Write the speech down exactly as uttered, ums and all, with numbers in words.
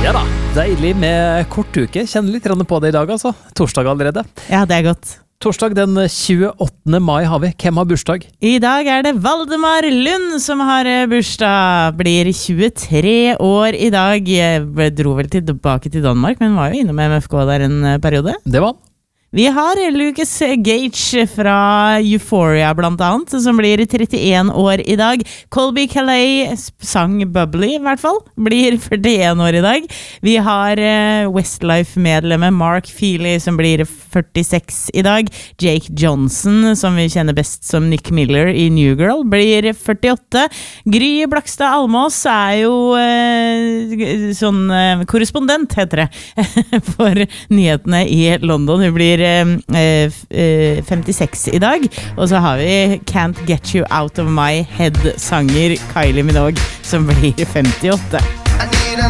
Ja da, deilig med kortuke. Kjenner litt på det i dag, altså. Torsdag allerede. Ja, det er godt. Torsdag den tjueåttende mai har vi. Hvem har bursdag? I dag er det Valdemar Lund som har bursdag. Blir tjuetre år i dag. Jeg dro vel tilbake til Danmark, men var jo innom M F K der en periode. Det var han. Vi har Lucas Gage fra Euphoria blant annet, som blir trettien år i dag. Colby Calais sang Bubbly i hvert fall, blir førtien år i dag. Vi har Westlife-medlemmet Mark Feely som blir førtiseks i dag. Jake Johnson, som vi kjenner best som Nick Miller i New Girl, blir førtiåtte. Gry Blakstad Almås er jo eh, sånn eh, korrespondent, heter det, for nyhetene i London. Hun blir femtiseks i dag. Og så har vi Can't Get You Out of My Head-sanger Kylie Minogue, som blir femtiåtte.